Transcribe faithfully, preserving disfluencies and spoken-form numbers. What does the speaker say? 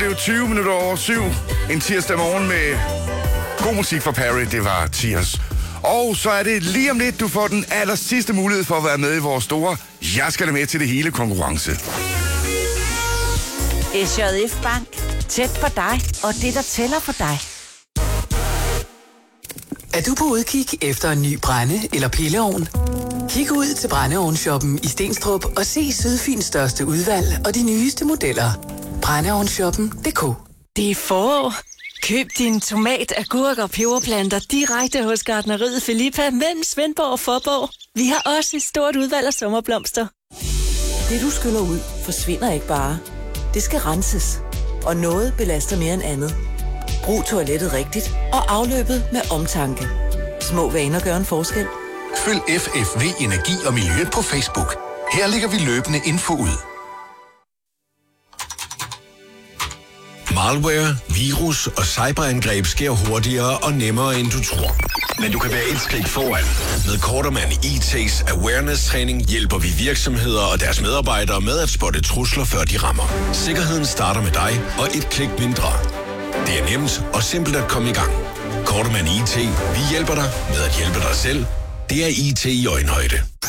Det er jo tyve minutter over syv. En tirsdag morgen med god musik fra Perry. Det var Tiers. Og så er det lige om lidt, du får den aller sidste mulighed for at være med i vores store Jeg skal da med til det hele konkurrence. S J F Bank. Tæt på dig, og det, der tæller for dig. Er du på udkig efter en ny brænde- eller pilleovn? Kig ud til brændeovnsshoppen i Stenstrup og se Sydfyns største udvalg og de nyeste modeller. brændeovnsshoppen punktum d k. Det er forår. Køb din tomat, agurk og peberplanter direkte hos Gartneriet Filippa mellem Svendborg og Fåborg. Vi har også et stort udvalg af sommerblomster. Det, du skyller ud, forsvinder ikke bare. Det skal renses. Og noget belaster mere end andet. Brug toilettet rigtigt og afløbet med omtanke. Små vaner gør en forskel. Følg F F V Energi og Miljø på Facebook. Her lægger vi løbende info ud. Malware, virus og cyberangreb sker hurtigere og nemmere, end du tror. Men du kan være et skridt foran. Med Kortermand I T's awareness-træning hjælper vi virksomheder og deres medarbejdere med at spotte trusler, før de rammer. Sikkerheden starter med dig og et klik mindre. Det er nemt og simpelt at komme i gang. Kortermand I T. Vi hjælper dig med at hjælpe dig selv. Det er I T i øjenhøjde.